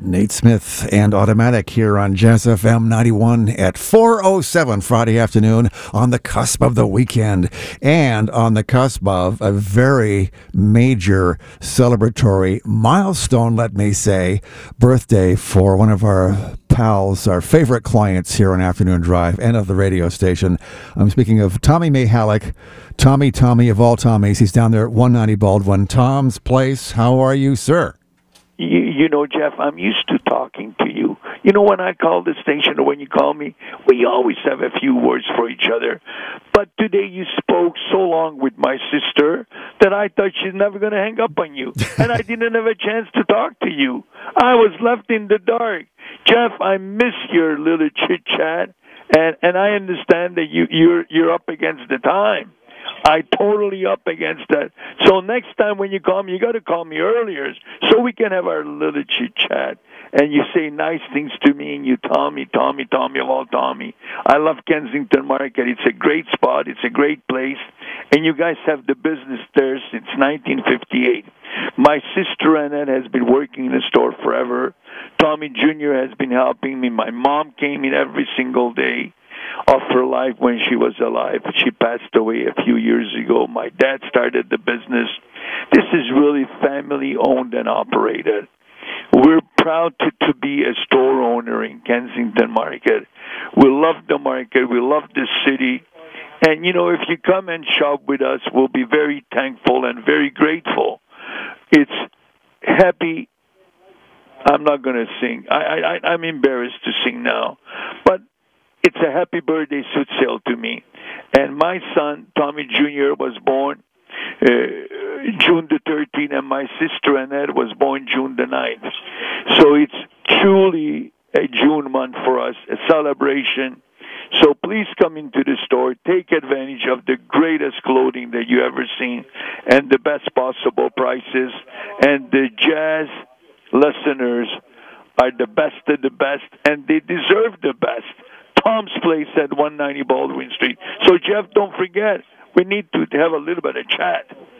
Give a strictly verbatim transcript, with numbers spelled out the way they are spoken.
Nate Smith and Automatic here on Jazz F M ninety-one at four oh seven Friday afternoon, on the cusp of the weekend and on the cusp of a very major celebratory milestone, let me say, birthday for one of our pals, our favorite clients here on Afternoon Drive and of the radio station. I'm speaking of Tommy Mahalik. Tommy, Tommy of all Tommies. He's down there at one ninety Baldwin. Tom's Place. How are you, sir? You, you know, Jeff, I'm used to talking to you. You know, when I call the station or when you call me, we always have a few words for each other. But today you spoke so long with my sister that I thought she's never going to hang up on you. And I didn't have a chance to talk to you. I was left in the dark. Jeff, I miss your little chit-chat, and, and I understand that you, you're, you're up against the time. I totally up against that. So next time when you call me, you got to call me earlier so we can have our little chit chat. And you say nice things to me, and you Tommy, Tommy, Tommy of all Tommy. I love Kensington Market. It's a great spot. It's a great place. And you guys have the business there since nineteen fifty-eight. My sister Annette has been working in the store forever. Tommy Junior has been helping me. My mom came in every single day of her life when she was alive. She passed away a few years ago. My dad started the business. This is really family owned and operated. We're proud to, to be a store owner in Kensington Market. We love the market. We love the city. And, you know, if you come and shop with us, we'll be very thankful and very grateful. It's happy. I'm not going to sing. I, I, I'm embarrassed to sing now. But it's a happy birthday suit sale to me. And my son, Tommy Junior, was born uh, June the thirteenth, and my sister Annette was born June the ninth. So it's truly a June month for us, a celebration. So please come into the store, take advantage of the greatest clothing that you ever seen and the best possible prices. And the jazz listeners are the best of the best, and they deserve the best. Tom's Place at one ninety Baldwin Street. So, Jeff, don't forget, we need to have a little bit of chat.